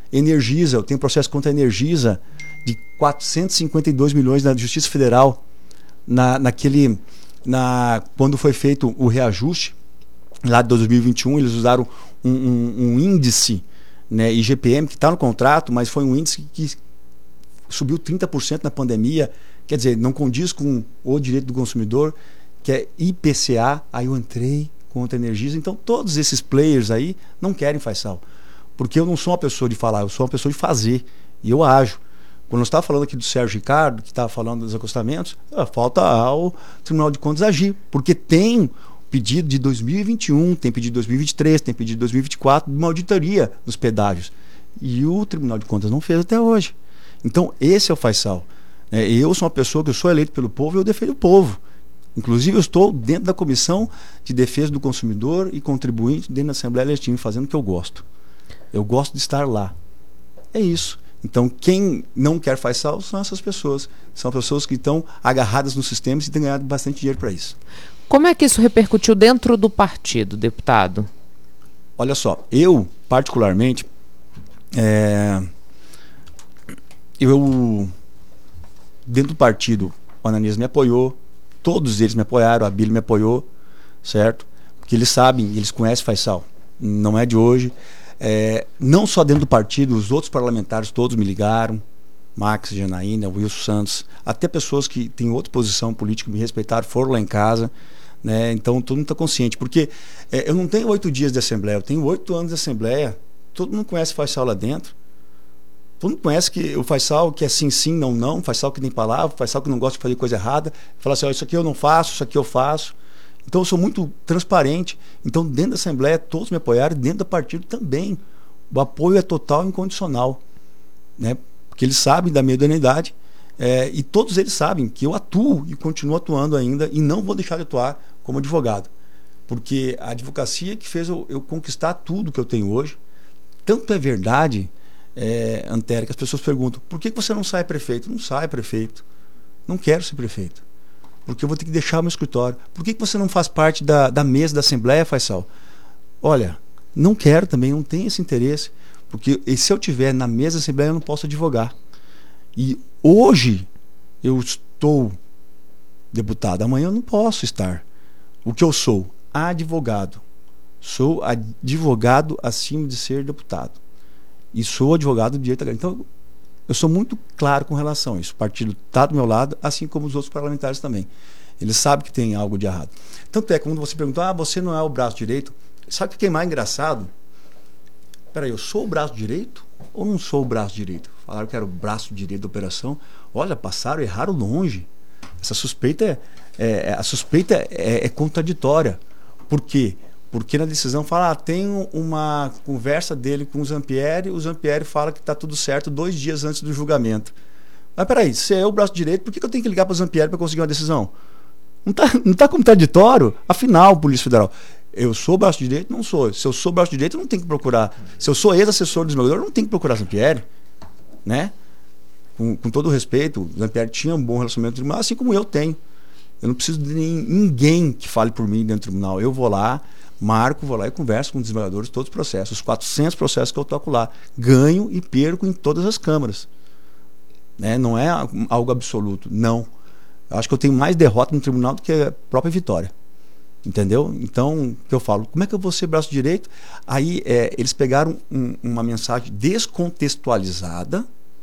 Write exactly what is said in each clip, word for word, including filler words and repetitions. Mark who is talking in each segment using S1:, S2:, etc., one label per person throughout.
S1: Energisa, eu tenho processo contra a Energisa de quatrocentos e cinquenta e dois milhões na Justiça Federal, na, naquele, na, quando foi feito o reajuste, lá de dois mil e vinte e um, eles usaram um, um, um índice, né, I G P M, que está no contrato, mas foi um índice que subiu trinta por cento na pandemia, quer dizer, não condiz com o direito do consumidor, que é I P C A, aí eu entrei contra a Energisa. Então todos esses players aí não querem Fai-Sal, porque eu não sou uma pessoa de falar, eu sou uma pessoa de fazer, e eu ajo. Quando eu estava falando aqui do Sérgio Ricardo, que estava falando dos acostamentos, falta ao Tribunal de Contas agir, porque tem pedido de dois mil e vinte e um, tem pedido de dois mil e vinte e três, tem pedido de dois mil e vinte e quatro, de uma auditoria dos pedágios. E o Tribunal de Contas não fez até hoje. Então, esse é o Fai-Sal. É, eu sou uma pessoa que eu sou eleito pelo povo e eu defendo o povo. Inclusive, eu estou dentro da Comissão de Defesa do Consumidor e contribuinte dentro da Assembleia Legislativa, fazendo o que eu gosto. Eu gosto de estar lá. É isso. Então, quem não quer Fai-Sal são essas pessoas. São pessoas que estão agarradas no sistema e têm ganhado bastante dinheiro para isso.
S2: Como é que isso repercutiu dentro do partido, deputado?
S1: Olha só, eu, particularmente, é, eu, dentro do partido, o Ananias me apoiou, todos eles me apoiaram, a Bíblia me apoiou, certo? Porque eles sabem, eles conhecem Fai-Sal, não é de hoje. É, não só dentro do partido, os outros parlamentares todos me ligaram, Max, Janaína, Wilson Santos, até pessoas que têm outra posição política me respeitaram, foram lá em casa, né? Então todo mundo está consciente, porque é, eu não tenho oito dias de Assembleia, eu tenho oito anos de Assembleia, todo mundo conhece Fai-Sal lá dentro, todo mundo conhece que o Fai-Sal que é sim, sim, não, não, Fai-Sal que nem palavra, Fai-Sal que não gosta de fazer coisa errada, fala assim, ó, isso aqui eu não faço, isso aqui eu faço. Então eu sou muito transparente. Então dentro da Assembleia todos me apoiaram, dentro do partido também. O apoio é total e incondicional, né? Porque eles sabem da minha idoneidade, é, e todos eles sabem que eu atuo e continuo atuando ainda e não vou deixar de atuar como advogado. Porque a advocacia que fez eu, eu conquistar tudo que eu tenho hoje. Tanto é verdade, é, Antero, que as pessoas perguntam, por que você não sai prefeito? Não sai prefeito. Não quero ser prefeito. Porque eu vou ter que deixar o meu escritório. Por que você não faz parte da, da mesa da Assembleia, Fai-Sal? Olha, não quero também, não tenho esse interesse. Porque se eu estiver na mesa da Assembleia, eu não posso advogar. E hoje eu estou deputado, amanhã eu não posso estar. O que eu sou? Advogado. Sou advogado acima de ser deputado. E sou advogado do direito agrário. Então, eu sou muito claro com relação a isso. O partido está do meu lado, assim como os outros parlamentares também. Eles sabem que tem algo de errado. Tanto é que quando você perguntou, ah, você não é o braço direito, sabe o que é mais engraçado? Peraí, eu sou o braço direito ou não sou o braço direito? Falaram que era o braço direito da operação. Olha, passaram, erraram longe. Essa suspeita é, é, a suspeita é, é contraditória. Por quê? Porque na decisão fala, ah, tem uma conversa dele com o Zampieri, o Zampieri fala que está tudo certo dois dias antes do julgamento. Mas peraí, se é o braço direito, por que, que eu tenho que ligar para o Zampieri para conseguir uma decisão? Não está não tá contraditório? Afinal, Polícia Federal, eu sou o braço direito? Não sou. Se eu sou o braço direito, eu não tenho que procurar. Se eu sou ex-assessor do desembargador, eu não tenho que procurar Zampieri. Né? Com, com todo o respeito, o Zampieri tinha um bom relacionamento no tribunal, assim como eu tenho. Eu não preciso de ninguém que fale por mim dentro do tribunal. Eu vou lá, marco, vou lá e converso com os desembargadores todos os processos, os quatrocentos processos que eu toco lá. Ganho e perco em todas as câmaras. Né? Não é algo absoluto, não. Eu acho que eu tenho mais derrota no tribunal do que a própria vitória. Entendeu? Então, o que eu falo? Como é que eu vou ser braço direito? Aí é, eles pegaram um, uma mensagem descontextualizada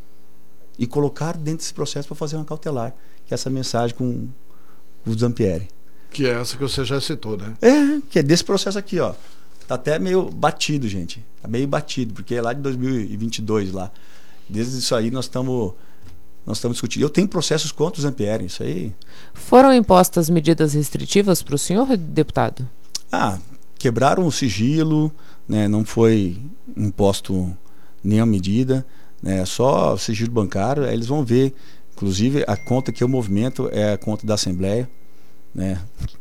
S1: e colocaram dentro desse processo para fazer uma cautelar, que é essa mensagem com o Zampieri.
S3: Que é essa que você já citou, né?
S1: É, que é desse processo aqui, ó. Tá até meio batido, gente. Tá meio batido, porque é lá de dois mil e vinte e dois lá. Desde isso aí nós estamos nós estamos discutindo. Eu tenho processos contra o Zampieri, isso aí.
S2: Foram impostas medidas restritivas para o senhor, deputado?
S1: Ah, quebraram o sigilo, né? Não foi imposto nenhuma medida, né? Só sigilo bancário. Aí eles vão ver, inclusive a conta que eu movimento é a conta da Assembleia, né?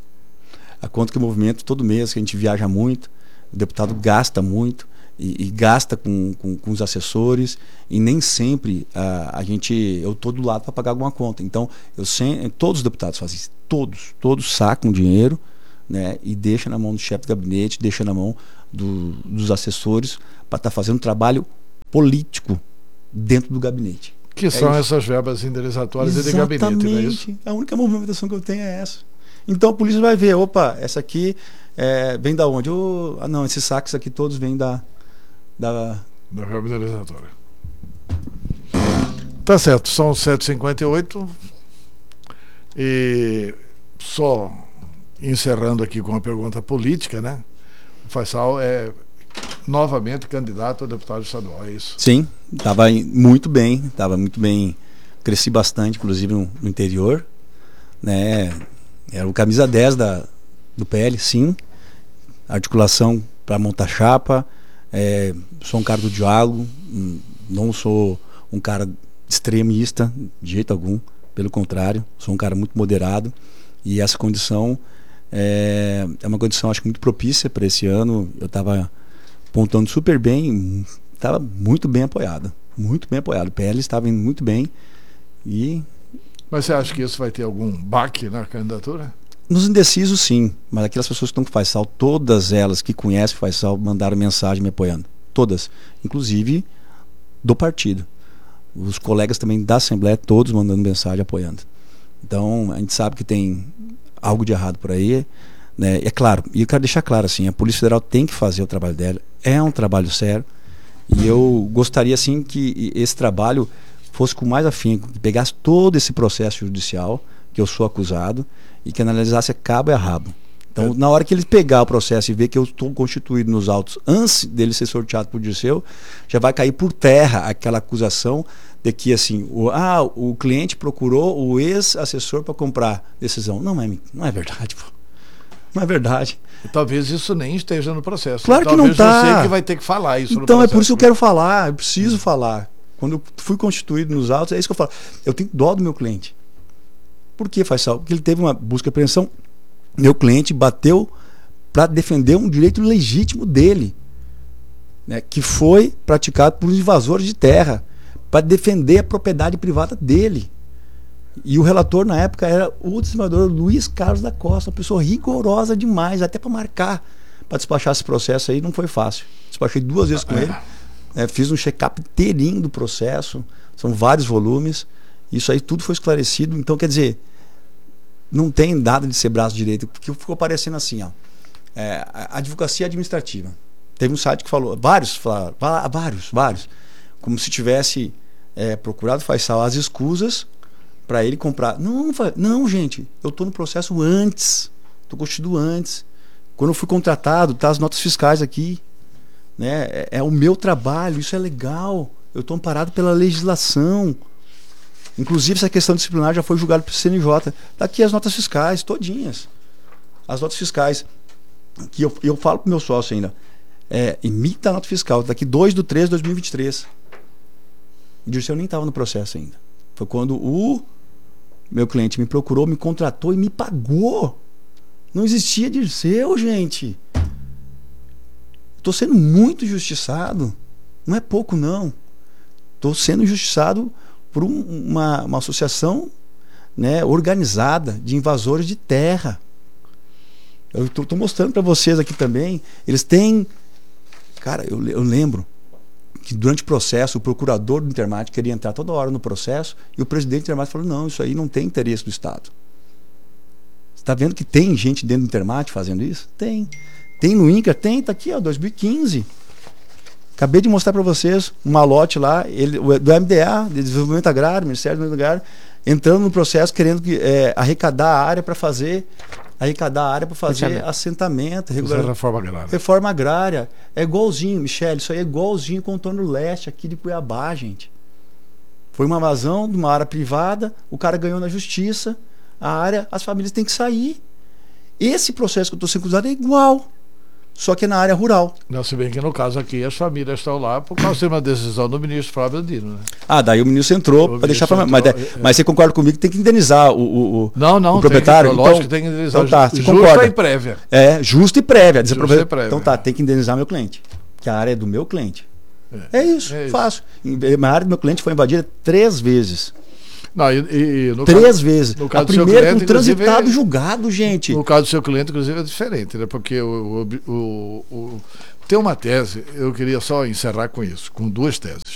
S1: A conta que eu movimento todo mês, que a gente viaja muito, o deputado gasta muito e, e gasta com, com, com os assessores, e nem sempre a, a gente, eu estou do lado para pagar alguma conta. Então, eu sempre, todos os deputados fazem isso, todos, todos sacam dinheiro, né, e deixam na mão do chefe de gabinete, deixam na mão do, dos assessores para estar tá fazendo um trabalho político dentro do gabinete.
S3: Que
S1: é
S3: são
S1: isso.
S3: essas verbas indenizatórias e de gabinete, não é isso?
S1: A única movimentação que eu tenho é essa. Então a polícia vai ver, opa, essa aqui é, vem da onde? Oh, ah não, esses saques aqui todos vêm da... Da,
S3: da verba indenizatória. Tá certo, são sete e cinquenta e oito e só encerrando aqui com uma pergunta política, né? O Faisal é novamente candidato a deputado estadual, é isso?
S1: Sim, estava muito bem, estava muito bem, cresci bastante, inclusive no, no interior, né? Era o camisa dez da, do P L, sim, articulação para montar chapa, é, sou um cara do diálogo, não sou um cara extremista de jeito algum, pelo contrário, sou um cara muito moderado, e essa condição é, é uma condição, acho que muito propícia para esse ano. Eu estava apontando super bem, estava muito bem apoiado, muito bem apoiado, o P L estava indo muito bem. E
S3: mas você acha que isso vai ter algum baque na candidatura?
S1: Nos indecisos, sim, mas aquelas pessoas que estão com o Faisal, todas elas que conhecem o Faisal mandaram mensagem me apoiando, todas, inclusive do partido. Os colegas também da Assembleia, todos mandando mensagem apoiando. Então a gente sabe que tem algo de errado por aí, né? É claro, e eu quero deixar claro assim, a Polícia Federal tem que fazer o trabalho dela, é um trabalho sério, e eu gostaria assim que esse trabalho fosse com mais afinco, que pegasse todo esse processo judicial que eu sou acusado e que analisasse a cabo e a rabo. Então, é. na hora que ele pegar o processo e ver que eu estou constituído nos autos antes dele ser sorteado por Dirceu, já vai cair por terra aquela acusação de que assim, o, ah, o cliente procurou o ex-assessor para comprar decisão. Não é, não é verdade, pô. Não é verdade.
S3: E talvez isso nem esteja no processo.
S1: Claro que
S3: talvez
S1: não está.
S3: Você que vai ter que falar isso no
S1: então
S3: processo.
S1: É por isso que eu quero falar, eu preciso hum. falar. Quando eu fui constituído nos autos, é isso que eu falo. Eu tenho dó do meu cliente. Por que, Faisal? Porque ele teve uma busca e apreensão. Meu cliente bateu para defender um direito legítimo dele, né, que foi praticado por invasores de terra, para defender a propriedade privada dele. E o relator na época era o desembargador Luiz Carlos da Costa, uma pessoa rigorosa demais, até para marcar, para despachar esse processo aí não foi fácil. Despachei duas vezes com ele, né, fiz um check-up inteirinho do processo, são vários volumes, isso aí tudo foi esclarecido. Então, quer dizer, não tem nada de ser braço direito, porque ficou parecendo assim, ó, é, a advocacia administrativa. Teve um site que falou, vários falaram, vários, vários, como se tivesse é, procurado Faisal as escusas para ele comprar. Não, não, gente, eu estou no processo antes, estou constituído antes. Quando eu fui contratado, tá as notas fiscais aqui, né? É, é o meu trabalho, isso é legal. Eu estou amparado pela legislação. Inclusive essa questão disciplinar já foi julgada pelo C N J. Tá aqui as notas fiscais, todinhas. As notas fiscais que eu, eu falo pro meu sócio ainda, é, imita a nota fiscal, daqui dois de três de dois mil e vinte e três. O Dirceu nem estava no processo ainda. Foi quando o meu cliente me procurou, me contratou e me pagou. Não existia Dirceu, gente. Estou sendo muito injustiçado. Não é pouco, não. Estou sendo injustiçado por um, uma, uma associação, né, organizada de invasores de terra. Eu estou mostrando para vocês aqui também. Eles têm... Cara, eu, eu lembro que durante o processo o procurador do Intermate queria entrar toda hora no processo e o presidente do Intermate falou, não, isso aí não tem interesse do Estado. Você está vendo que tem gente dentro do Intermate fazendo isso? Tem. Tem no INCRA? Tem, está aqui, ó, dois mil e quinze. Acabei de mostrar para vocês um malote lá, ele, do M D A, de Desenvolvimento Agrário, Ministério do Desenvolvimento Agrário, entrando no processo, querendo que, é, arrecadar a área para fazer, arrecadar a área para fazer Fechamento. assentamento, regular...
S3: reforma agrária.
S1: Reforma agrária. É igualzinho, Michele, isso aí é igualzinho com o contorno leste aqui de Cuiabá, gente. Foi uma invasão de uma área privada, o cara ganhou na justiça, a área, as famílias têm que sair. Esse processo que eu estou sendo acusado é igual. Só que é na área rural.
S3: Não, se bem que no caso aqui as famílias estão lá por causa de uma decisão do ministro Flávio Dino, né?
S1: Ah, daí o ministro entrou para deixar para... Mas, é, mas você concorda comigo que tem que indenizar o, o, o,
S3: não, não,
S1: o proprietário?
S3: Tem que, lógico então, que tem que indenizar.
S1: Então tá, você
S3: justa
S1: concorda.
S3: e prévia.
S1: É, justa e prévia.
S3: Justa e prévia.
S1: Então tá, tem que indenizar meu cliente. Que a área é do meu cliente. É, é isso, é fácil. A área do meu cliente foi invadida três vezes.
S3: Não, e, e, no
S1: Três
S3: caso,
S1: vezes.
S3: No caso
S1: a primeira com transitado
S3: é,
S1: julgado, gente.
S3: No caso do seu cliente, inclusive, é diferente, né? Porque o, o, o, o, tem uma tese, eu queria só encerrar com isso, com duas teses.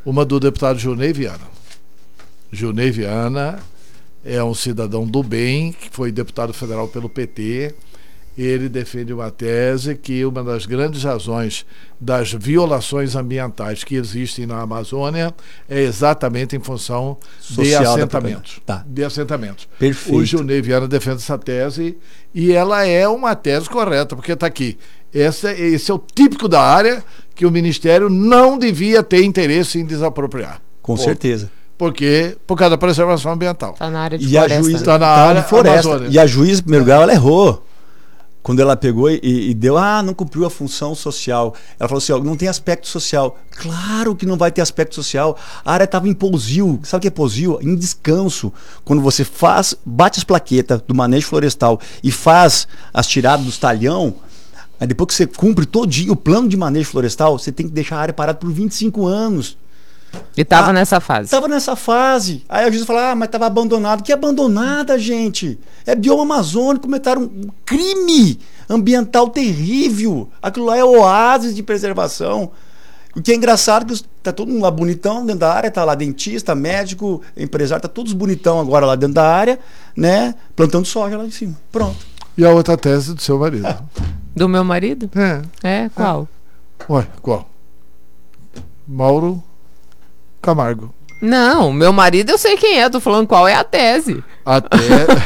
S3: Uma do deputado Gilney Viana. Gilney Viana é um cidadão do bem, que foi deputado federal pelo P T. Ele defende uma tese que uma das grandes razões das violações ambientais que existem na Amazônia é exatamente em função
S1: Social
S3: de
S1: da
S3: assentamentos.
S1: Tá.
S3: De assentamentos.
S1: Perfeito.
S3: O Gilney Viana defende essa tese e ela é uma tese correta, porque está aqui. Esse, esse é o típico da área que o Ministério não devia ter interesse em desapropriar.
S1: Com
S3: Pô,
S1: certeza.
S3: Porque, por causa da preservação ambiental.
S2: Está na área de
S1: E
S2: floresta.
S1: a juíza
S3: Tá na
S1: tá
S3: área
S1: de floresta.
S3: Amazônia.
S1: E a juíza, em primeiro lugar, ela errou. Quando ela pegou e, e deu, ah, não cumpriu a função social. Ela falou assim, ó, não tem aspecto social. Claro que não vai ter aspecto social. A área estava em pousio. Sabe o que é pousio? Em descanso. Quando você faz, bate as plaquetas do manejo florestal e faz as tiradas dos talhão, aí depois que você cumpre todo dia o plano de manejo florestal, você tem que deixar a área parada por vinte e cinco anos.
S2: E estava
S1: Ah,
S2: nessa fase.
S1: Estava nessa fase. Aí a juíza fala, ah, mas estava abandonado. Que abandonada, gente? É bioma amazônico, cometaram um crime ambiental terrível. Aquilo lá é oásis de preservação. O que é engraçado é que tá todo mundo lá bonitão dentro da área, tá lá dentista, médico, empresário, tá todos bonitão agora lá dentro da área, né? Plantando soja lá em cima. Pronto.
S3: E a outra tese do seu marido.
S2: Do meu marido?
S3: É.
S2: É, qual?
S3: Ué, qual? Mauro Camargo.
S2: Não, meu marido eu sei quem é, tô falando qual é a tese.
S3: Até.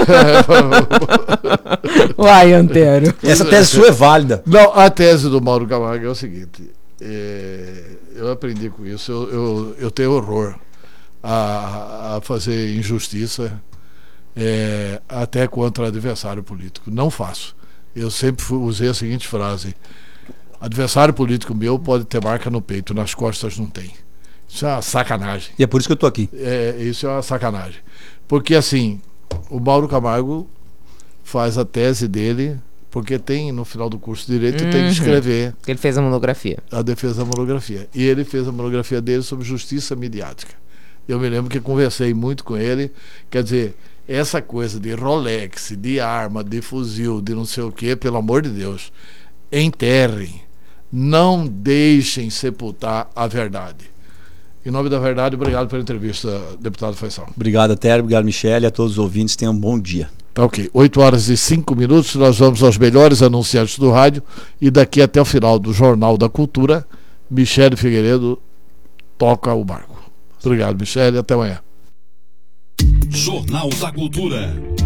S2: Uai, Antero.
S1: Essa tese sua é válida.
S3: Não, a tese do Mauro Camargo é o seguinte. É, eu aprendi com isso. Eu, eu, eu tenho horror a, a fazer injustiça é, até contra adversário político. Não faço. Eu sempre fui, usei a seguinte frase: adversário político meu pode ter marca no peito, nas costas não tem. Isso é uma sacanagem.
S1: E é por isso que eu tô aqui.
S3: É, isso é uma sacanagem. Porque assim, o Mauro Camargo faz a tese dele, porque tem no final do curso de Direito,
S2: Uhum.
S3: tem que escrever
S2: Ele fez a monografia.
S3: a defesa da monografia. E ele fez a monografia dele sobre justiça midiática. Eu me lembro que conversei muito com ele. Quer dizer, essa coisa de Rolex, de arma, de fuzil, de não sei o quê, pelo amor de Deus, enterrem. Não deixem sepultar a verdade. Em nome da verdade, obrigado pela entrevista, deputado Faiçal.
S1: Obrigado, Tério. Obrigado, Michele. A todos os ouvintes. Tenham um bom dia.
S3: Tá ok. oito horas e cinco minutos, nós vamos aos melhores anunciantes do rádio e daqui até o final do Jornal da Cultura, Michele Figueiredo toca o barco. Obrigado, Michele. Até amanhã.
S4: Jornal da Cultura.